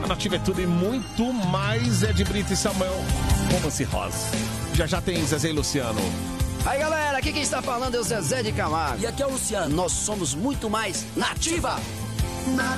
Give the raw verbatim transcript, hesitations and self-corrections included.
A Nativa é tudo e muito mais. É de Brito e Samuel, Romance Rosa. Já já tem Zezé e Luciano. Aí galera, aqui quem está falando é o Zezé de Camargo. E aqui é o Luciano. Nós somos muito mais Nativa.